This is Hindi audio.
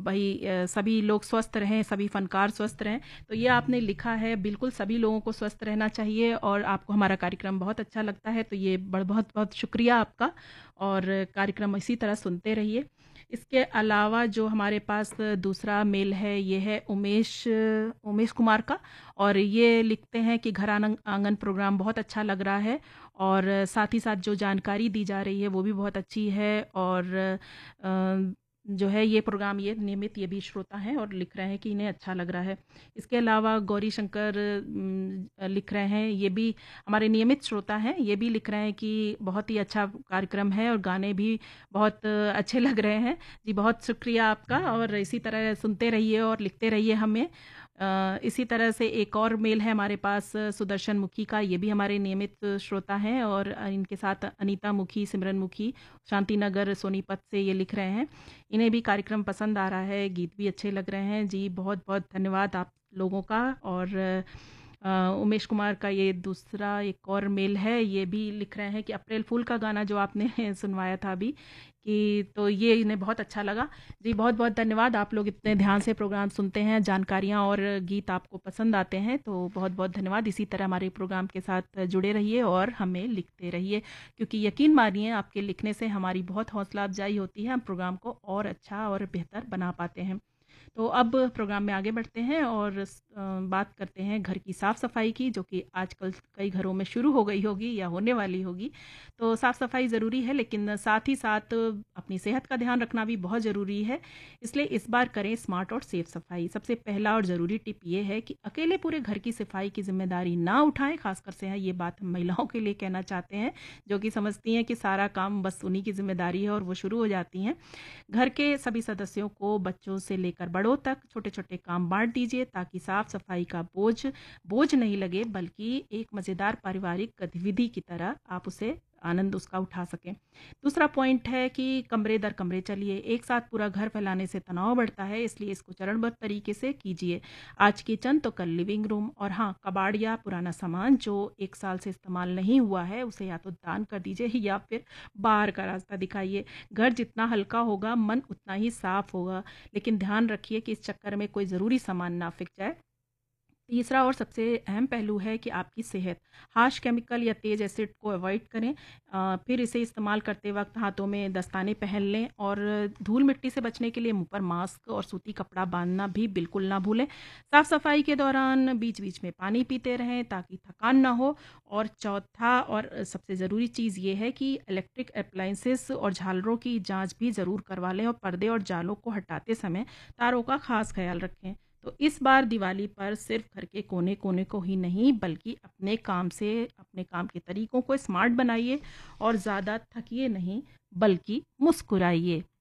भाई सभी लोग स्वस्थ रहें, सभी फ़नकार स्वस्थ रहें। तो ये आपने लिखा है, बिल्कुल सभी लोगों को स्वस्थ रहना चाहिए और आपको हमारा कार्यक्रम बहुत अच्छा लगता है, तो ये बहुत-बहुत शुक्रिया आपका और कार्यक्रम इसी तरह सुनते रहिए। इसके अलावा जो हमारे पास दूसरा मेल है, ये है उमेश कुमार का और ये लिखते हैं कि घर आंगन प्रोग्राम बहुत अच्छा लग रहा है और साथ ही साथ जो जानकारी दी जा रही है वो भी बहुत अच्छी है और जो है ये प्रोग्राम ये नियमित ये भी श्रोता हैं और लिख रहे हैं कि इन्हें अच्छा लग रहा है। इसके अलावा गौरी शंकर लिख रहे हैं, ये भी हमारे नियमित श्रोता हैं, ये भी लिख रहे हैं कि बहुत ही अच्छा कार्यक्रम है और गाने भी बहुत अच्छे लग रहे हैं। जी, बहुत शुक्रिया आपका और इसी तरह सुनते रहिए और लिखते रहिए हमें। इसी तरह से एक और मेल है हमारे पास सुदर्शन मुखी का, ये भी हमारे नियमित श्रोता हैं और इनके साथ अनीता मुखी, सिमरन मुखी, शांतिनगर सोनीपत से ये लिख रहे हैं। इन्हें भी कार्यक्रम पसंद आ रहा है, गीत भी अच्छे लग रहे हैं। जी, बहुत-बहुत धन्यवाद आप लोगों का और उमेश कुमार का ये दूसरा एक और मेल है, ये भी लिख रहे हैं कि अप्रैल फूल का गाना जो आपने सुनवाया था अभी कि तो ये इन्हें बहुत अच्छा लगा। जी, बहुत-बहुत धन्यवाद, आप लोग इतने ध्यान से प्रोग्राम सुनते हैं, जानकारियाँ और गीत आपको पसंद आते हैं, तो बहुत-बहुत धन्यवाद। इसी तरह हमारे प्रोग्राम के साथ जुड़े रहिए और हमें लिखते रहिए, क्योंकि यकीन मानिए आपके लिखने से हमारी बहुत हौसला अफ़ज़ाई होती है, हम प्रोग्राम को और अच्छा और बेहतर बना पाते हैं। तो अब प्रोग्राम में आगे बढ़ते हैं और बात करते हैं घर की साफ़-सफ़ाई की, जो कि आजकल कई घरों में शुरू हो गई होगी या होने वाली होगी। तो साफ़-सफ़ाई ज़रूरी है, लेकिन साथ ही साथ अपनी सेहत का ध्यान रखना भी बहुत ज़रूरी है। इसलिए इस बार करें स्मार्ट और सेफ सफ़ाई। सबसे पहला और ज़रूरी टिप ये है कि अकेले पूरे घर की सफ़ाई की ज़िम्मेदारी ना उठाएँ, ख़ासकर से है ये बात हम महिलाओं के लिए कहना चाहते हैं, जो कि समझती हैं कि सारा काम बस उन्हीं की ज़िम्मेदारी है और वो शुरू हो जाती हैं। घर के सभी सदस्यों को बच्चों से लेकर बड़ों तक छोटे-छोटे काम बाँट दीजिए ताकि साफ-सफाई का बोझ नहीं लगे, बल्कि एक मज़ेदार पारिवारिक गतिविधि की तरह आप उसे आनंद उसका उठा सकें। दूसरा पॉइंट है कि कमरे दर कमरे चलिए, एक साथ पूरा घर फैलाने से तनाव बढ़ता है, इसलिए इसको चरणबद्ध तरीके से कीजिए। आज किचन तो कल लिविंग रूम और हाँ, कबाड़ या पुराना सामान जो 1 साल से इस्तेमाल नहीं हुआ है, उसे या तो दान कर दीजिए या फिर बाहर का रास्ता दिखाइए। घर जितना हल्का होगा, मन उतना ही साफ होगा, लेकिन ध्यान रखिए कि इस चक्कर में कोई ज़रूरी सामान ना फ़िक जाए। तीसरा और सबसे अहम पहलू है कि आपकी सेहत। हार्श केमिकल या तेज़ एसिड को अवॉइड करें। फिर इसे इस्तेमाल करते वक़्त हाथों में दस्ताने पहन लें और धूल-मिट्टी से बचने के लिए मुँह पर मास्क और सूती कपड़ा बाँधना भी बिल्कुल ना भूलें। साफ-सफाई के दौरान बीच-बीच में पानी पीते रहें ताकि थकान ना हो और चौथा और सबसे ज़रूरी चीज़ ये है कि इलेक्ट्रिक एप्लायंसेस और झालरों की जाँच भी ज़रूर करवा लें और पर्दे और जालों को हटाते समय तारों का ख़ास ख़्याल रखें। तो इस बार दिवाली पर सिर्फ घर के कोने-कोने को ही नहीं, बल्कि अपने काम के तरीकों को स्मार्ट बनाइए और ज़्यादा थकिए नहीं, बल्कि मुस्कुराइए।